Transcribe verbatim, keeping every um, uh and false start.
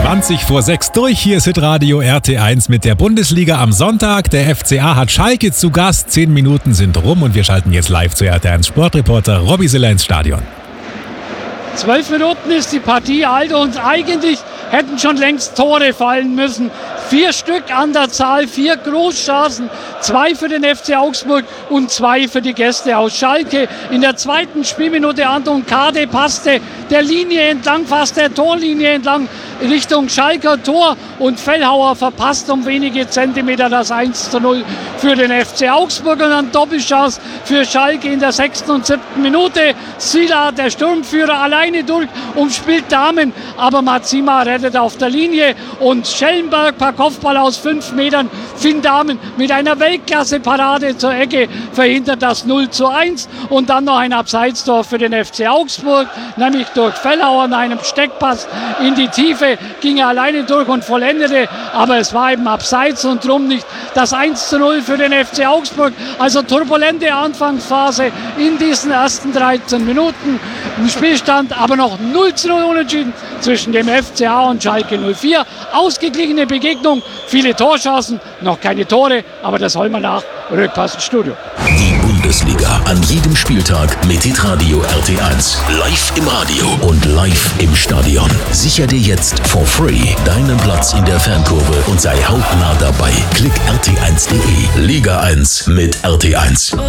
zwanzig vor sechs durch. Hier ist Hitradio R T eins mit der Bundesliga am Sonntag. Der F C A hat Schalke zu Gast. Zehn Minuten sind rum und wir schalten jetzt live zu R T eins Sportreporter Robby Siller ins Stadion. Zwölf Minuten ist die Partie alt und eigentlich hätten schon längst Tore fallen müssen. Vier Stück an der Zahl, vier Großchancen, zwei für den F C Augsburg und zwei für die Gäste aus Schalke. In der zweiten Spielminute Anton Kade passte der Linie entlang, fast der Torlinie entlang Richtung Schalker Tor und Fellhauer verpasst um wenige Zentimeter das eins zu null für den F C Augsburg und dann Doppelchance für Schalke in der sechsten und siebten Minute. Sila, der Sturmführer, alleine durch und spielt Damen, aber Mazima rettet auf der Linie und Schellenberg per Kopfball aus fünf Metern. Finn Dahmen mit einer Weltklasse-Parade zur Ecke verhindert das null zu eins und dann noch ein Abseitstor für den F C Augsburg, nämlich durch Fellhauer in einem Steckpass in die Tiefe, ging er alleine durch und vollendete, aber es war eben Abseits und drum nicht das eins zu null für den F C Augsburg. Also turbulente Anfangsphase in diesen ersten dreizehn Minuten. Im Spielstand aber noch null zu null unentschieden zwischen dem F C A und Schalke null vier. Ausgeglichene Begegnung, viele Torchancen, noch keine Tore, aber das holen wir nach. Rückpass ins Studio. Die Bundesliga an jedem Spieltag mit Hitradio R T eins. Live im Radio und live im Stadion. Sicher dir jetzt for free deinen Platz in der Fankurve und sei hautnah dabei. Klick R T eins punkt de. Liga eins mit R T eins.